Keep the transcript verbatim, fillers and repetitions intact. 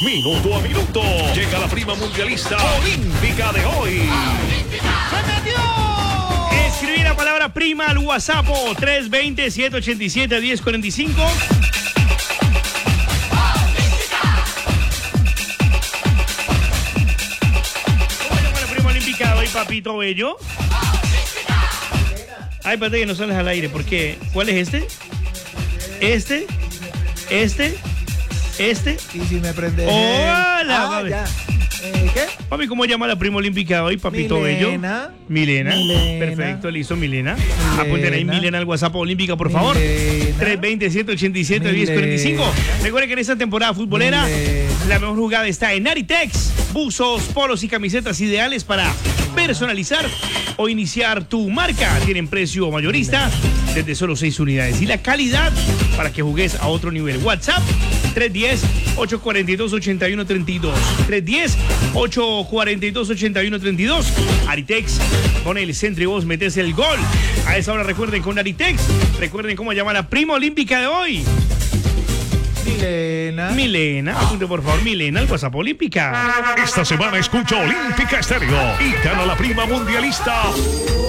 Minuto a minuto. Llega la prima mundialista olímpica de hoy. Escribir la palabra prima al WhatsApp tres dos cero, siete ocho siete, uno cero cuatro cinco. ¿Cómo se llama la prima olímpica de hoy, papito bello? Ay, espérate que no sales al aire. ¿Por qué? ¿Cuál es este? Este, este, este. Y si me prende. Hola, ah, papi. ya. Eh, ¿Qué? Papi, ¿cómo llama la prima olímpica hoy, papito Milena. bello? Milena. Milena. Perfecto, listo, Milena. Milena. Apunten ahí Milena al WhatsApp olímpica, por favor. Milena. tres dos cero, siete ocho siete, uno cero cuatro cinco. Recuerden que en esta temporada futbolera Milena. la mejor jugada está en Aritex. Buzos, polos y camisetas ideales para personalizar o iniciar tu marca. Tienen precio mayorista desde solo seis unidades. Y la calidad para que jugues a otro nivel. WhatsApp tres uno cero, ocho cuatro dos, ocho uno tres dos. tres uno cero, ocho cuatro dos, ocho uno tres dos. Aritex, con el centro y vos metes el gol. A esa hora recuerden con Aritex. Recuerden cómo llamar a la prima olímpica de hoy. Milena. Milena, apunte por favor, Milena, al WhatsApp olímpica. Esta semana escucha Olímpica Estéreo y gana la prima mundialista